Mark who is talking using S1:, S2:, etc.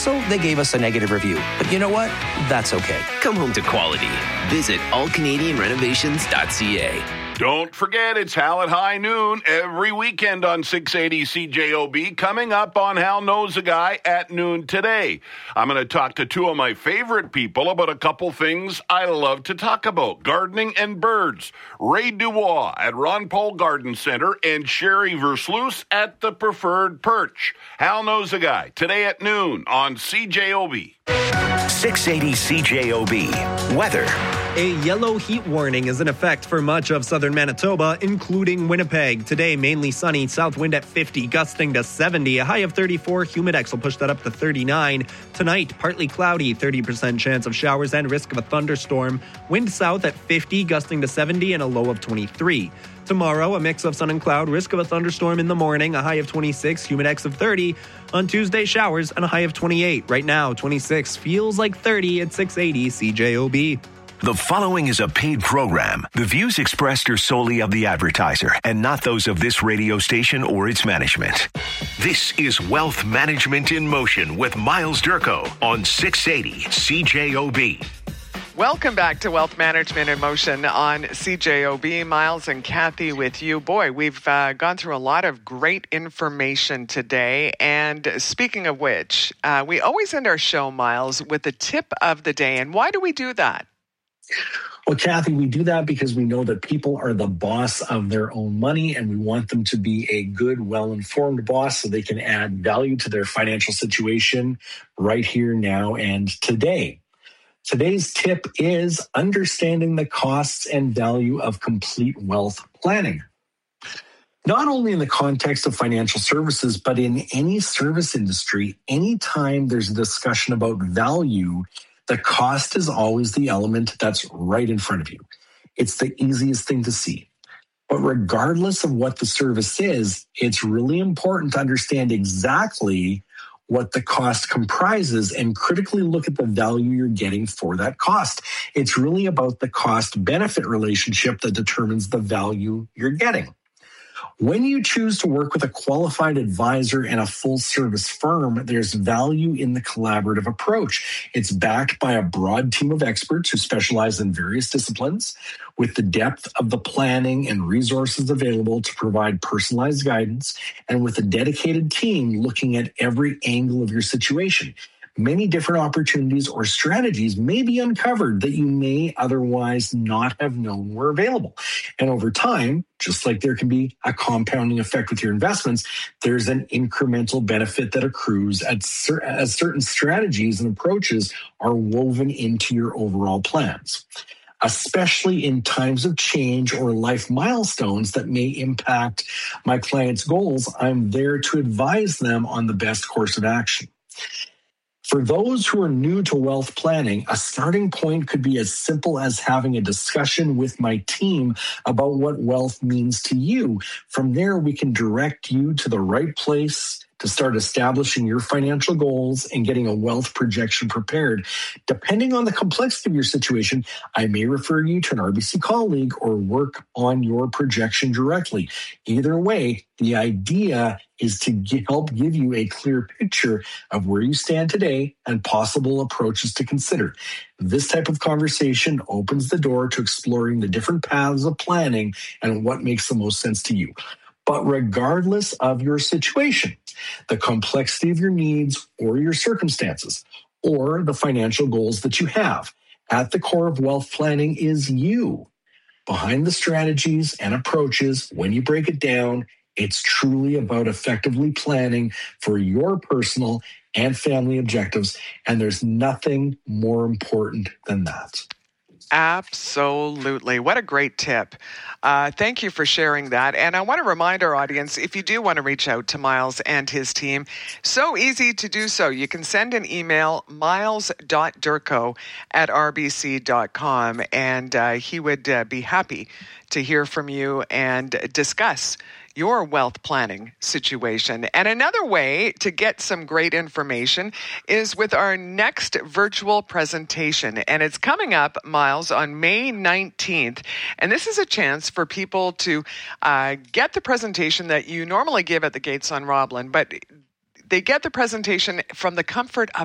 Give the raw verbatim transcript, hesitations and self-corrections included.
S1: So they gave us a negative review. But you know what? That's okay.
S2: Come home to quality. Visit all canadian renovations dot c a.
S3: Don't forget, it's Hal at High Noon every weekend on six eighty C J O B. Coming up on Hal Knows a Guy at noon today. I'm going to talk to two of my favorite people about a couple things I love to talk about. Gardening and birds. Ray Dubois at Ron Paul Garden Center and Sherry Versluis at the Preferred Perch. Hal Knows a Guy today at noon on C J O B.
S4: six eighty C J O B. Weather.
S5: A yellow heat warning is in effect for much of southern Manitoba, including Winnipeg. Today, mainly sunny, south wind at fifty, gusting to seventy, a high of thirty-four. Humidex will push that up to thirty-nine. Tonight, partly cloudy, thirty percent chance of showers and risk of a thunderstorm. Wind south at fifty, gusting to seventy, and a low of twenty-three. Tomorrow, a mix of sun and cloud, risk of a thunderstorm in the morning, a high of twenty-six, humidex of thirty. On Tuesday, showers and a high of twenty-eight. Right now, twenty-six feels like thirty at six eighty C J O B.
S4: The following is a paid program. The views expressed are solely of the advertiser and not those of this radio station or its management. This is Wealth Management in Motion with Miles Durko on six eighty C J O B.
S6: Welcome back to Wealth Management in Motion on C J O B. Miles and Kathy with you. Boy, we've uh, gone through a lot of great information today. And speaking of which, uh, we always end our show, Miles, with the tip of the day. And why do we do that?
S7: Well, Kathy, we do that because we know that people are the boss of their own money, and we want them to be a good, well-informed boss so they can add value to their financial situation right here, now, and today. Today's tip is understanding the costs and value of complete wealth planning. Not only in the context of financial services, but in any service industry, anytime there's a discussion about value, the cost is always the element that's right in front of you. It's the easiest thing to see. But regardless of what the service is, it's really important to understand exactly what the cost comprises and critically look at the value you're getting for that cost. It's really about the cost-benefit relationship that determines the value you're getting. When you choose to work with a qualified advisor and a full-service firm, there's value in the collaborative approach. It's backed by a broad team of experts who specialize in various disciplines, with the depth of the planning and resources available to provide personalized guidance, and with a dedicated team looking at every angle of your situation. Many different opportunities or strategies may be uncovered that you may otherwise not have known were available. And over time, just like there can be a compounding effect with your investments, there's an incremental benefit that accrues as certain strategies and approaches are woven into your overall plans. Especially in times of change or life milestones that may impact my clients' goals, I'm there to advise them on the best course of action. For those who are new to wealth planning, a starting point could be as simple as having a discussion with my team about what wealth means to you. From there, we can direct you to the right place to start establishing your financial goals and getting a wealth projection prepared. Depending on the complexity of your situation, I may refer you to an R B C colleague or work on your projection directly. Either way, the idea is to get, help give you a clear picture of where you stand today and possible approaches to consider. This type of conversation opens the door to exploring the different paths of planning and what makes the most sense to you. But regardless of your situation, the complexity of your needs or your circumstances, or the financial goals that you have, at the core of wealth planning is you. Behind the strategies and approaches, when you break it down, it's truly about effectively planning for your personal and family objectives, and there's nothing more important than that.
S6: Absolutely. What a great tip. Uh, thank you for sharing that. And I want to remind our audience, if you do want to reach out to Miles and his team, so easy to do so. You can send an email, miles dot durko at r b c dot com, and uh, he would uh, be happy to hear from you and discuss your wealth planning situation. And another way to get some great information is with our next virtual presentation. And it's coming up, Miles, on May nineteenth. And this is a chance for people to uh, get the presentation that you normally give at the Gates on Roblin, but they get the presentation from the comfort of